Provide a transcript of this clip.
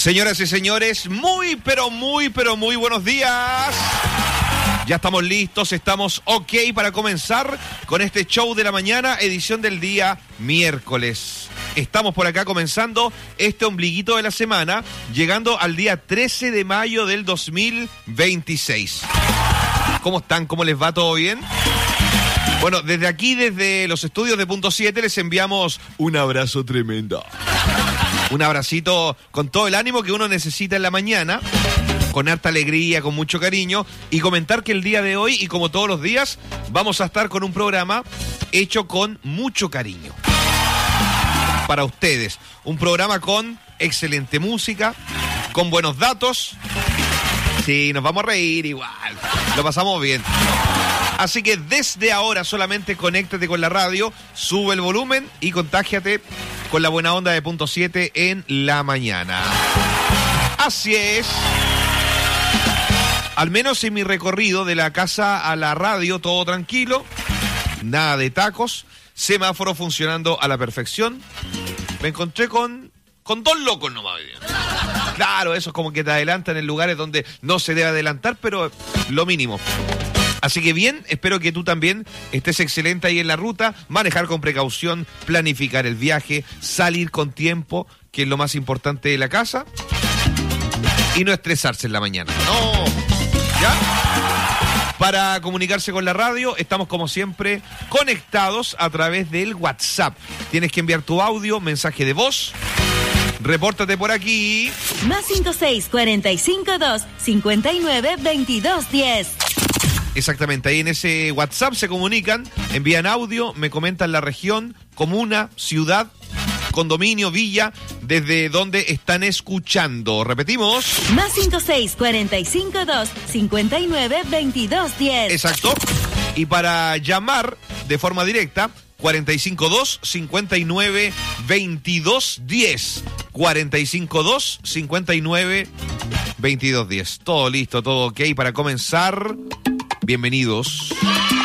Señoras y señores, muy buenos días. Ya estamos listos, estamos ok para comenzar con este show de la mañana, edición del día miércoles. Estamos por acá comenzando este ombliguito de la semana, llegando al día 13 de mayo del 2026. ¿Cómo están? ¿Cómo les va? ¿Todo bien? Bueno, desde aquí, desde los estudios de Punto 7, les enviamos un abrazo tremendo. Un abracito con todo el ánimo que uno necesita en la mañana, con harta alegría, con mucho cariño, y comentar que el día de hoy, y como todos los días, vamos a estar con un programa hecho con mucho cariño para ustedes. Un programa con excelente música, con buenos datos. Sí, nos vamos a reír igual, lo pasamos bien. Así que desde ahora solamente conéctate con la radio, sube el volumen y contágiate con la buena onda de Punto 7 en la mañana. Así es. Al menos en mi recorrido de la casa a la radio, todo tranquilo, nada de tacos, semáforo funcionando a la perfección. Me encontré con dos locos nomás. Claro, eso es como que te adelantan en lugares donde no se debe adelantar, pero lo mínimo. Así que bien, espero que tú también estés excelente ahí en la ruta, manejar con precaución, planificar el viaje, salir con tiempo, que es lo más importante de la casa, y no estresarse en la mañana. No, ¿ya? Para comunicarse con la radio, estamos como siempre conectados a través del WhatsApp. Tienes que enviar tu audio, mensaje de voz. Repórtate por aquí. Más 56452592210. Exactamente, ahí en ese WhatsApp se comunican, envían audio, me comentan la región, comuna, ciudad, condominio, villa, desde donde están escuchando. Repetimos. Más 56452592210. Exacto. Y para llamar de forma directa, 452-59-2210. 452-59-2210. Todo listo, todo ok para comenzar. Bienvenidos.